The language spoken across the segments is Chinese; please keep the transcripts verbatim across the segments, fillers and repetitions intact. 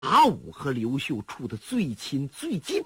马武和刘秀处得最亲最近。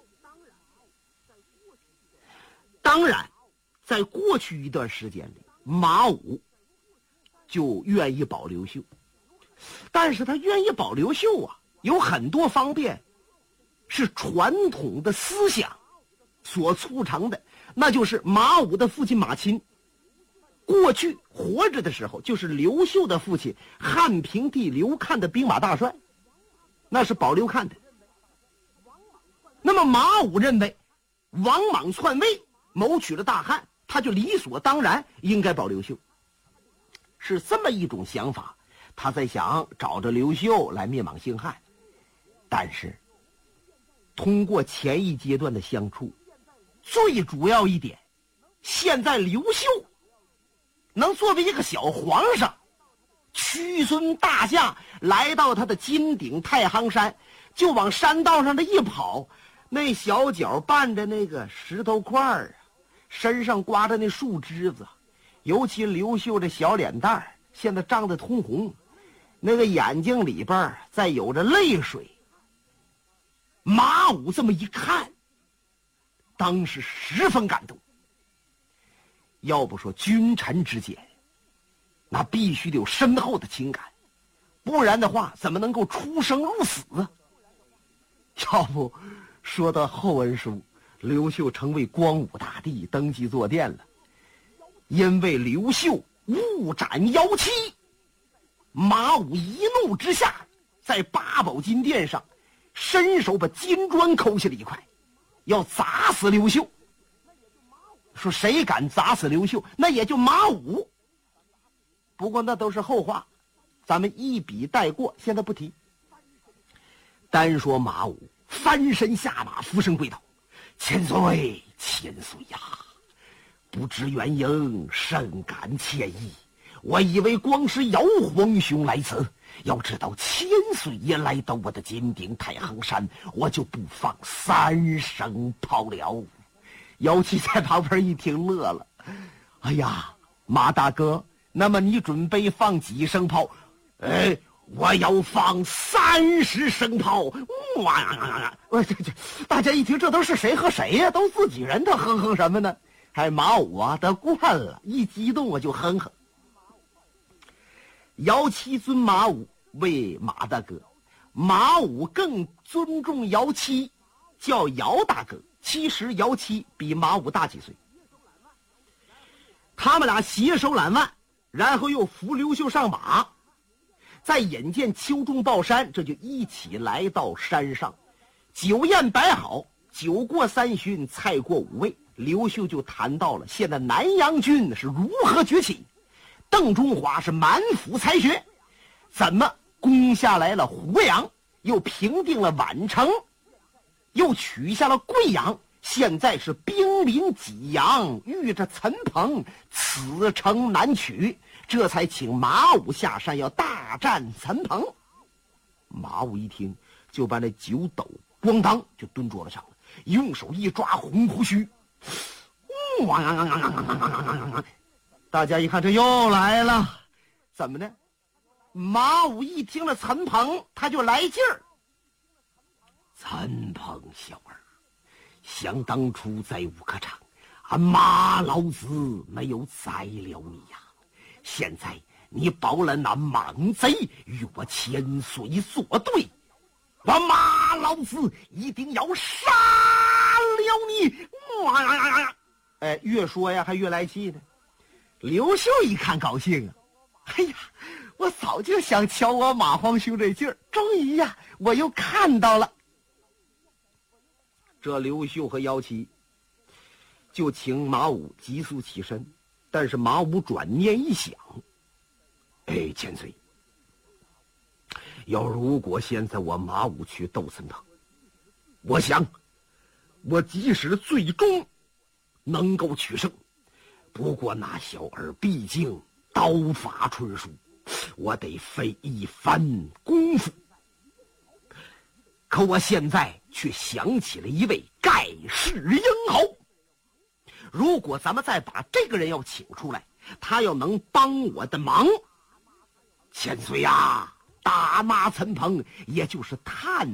当然，在过去一段时间里，马武就愿意保刘秀，但是他愿意保刘秀啊，有很多方面是传统的思想所促成的，那就是马武的父亲马钦过去活着的时候，就是刘秀的父亲汉平帝刘看的兵马大帅，那是保刘看的。那么马武认为王莽篡位谋取了大汉，他就理所当然应该保刘秀，是这么一种想法。他在想找着刘秀来灭莽兴汉，但是通过前一阶段的相处，最主要一点，现在刘秀能作为一个小皇上，屈尊大驾来到他的金顶太行山，就往山道上的一跑，那小脚绊着那个石头块儿啊，身上刮着那树枝子，尤其刘秀这小脸蛋儿现在涨得通红，那个眼睛里边再有着泪水。马武这么一看，当时十分感动。要不说君臣之间，那必须得有深厚的情感，不然的话怎么能够出生入死啊？要不说到后文书，刘秀成为光武大帝，登基坐殿了，因为刘秀误斩妖妻，马武一怒之下在八宝金殿上伸手把金砖抠下了一块，要砸死刘秀。说谁敢砸死刘秀，那也就马武。不过那都是后话，咱们一笔带过，现在不提。单说马武翻身下马，俯身跪倒：“千岁，千岁呀！不知原因，甚感歉意。我以为光是姚皇兄来此，要知道千岁爷来到我的金顶太行山，我就不放三声炮了。”姚七在旁边一听乐了：“哎呀，马大哥，那么你准备放几声炮？”“哎，我要放三十声炮！”哇呀呀呀！我这这，大家一听这都是谁和谁呀、啊？都自己人，他哼哼什么呢？还马武啊，他惯了，一激动我就哼哼。姚七尊马武为马大哥，马武更尊重姚七，叫姚大哥。其实姚七比马武大几岁，他们俩携手揽腕，然后又扶刘秀上马，再引荐秋中抱山，这就一起来到山上。酒宴摆好，酒过三巡，菜过五味，刘秀就谈到了现在南阳军是如何崛起，邓中华是满腹才学，怎么攻下来了湖阳，又平定了宛城，又取下了贵阳，现在是兵临济阳，遇着陈鹏，此城难取，这才请马武下山要大战陈鹏。马武一听，就把那酒斗咣当就蹲桌子上了，用手一抓红胡须，哇呀呀呀呀呀呀！大家一看，这又来了，怎么的？马武一听了陈鹏，他就来劲儿。陈鹏小儿，想当初在武科场，俺马老子没有宰了你呀！现在你保了那莽贼与我千岁作对，我马老子一定要杀了你！哇呀呀呀！哎，越说呀还越来气呢。刘秀一看高兴啊，哎呀，我早就想瞧我马皇兄这劲儿，终于呀，我又看到了。这刘秀和姚七就请马武急速起身，但是马武转念一想，哎，千岁，要如果现在我马武去斗陈鹏，我想我即使最终能够取胜，不过那小儿毕竟刀法纯熟，我得费一番功夫。可我现在却想起了一位盖世英豪，如果咱们再把这个人要请出来，他要能帮我的忙，千岁呀， 打骂陈鹏，也就是探